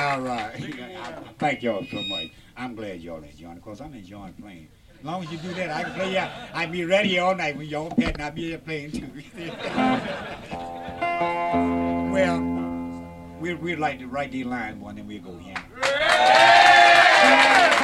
All right. Thank y'all so much. I'm glad y'all enjoying it because I'm enjoying playing. As long as you do that, I can play. I'll be ready here all night when y'all pet and I'll be here playing too. Well, we'd like to write these lines one, then we'll go here.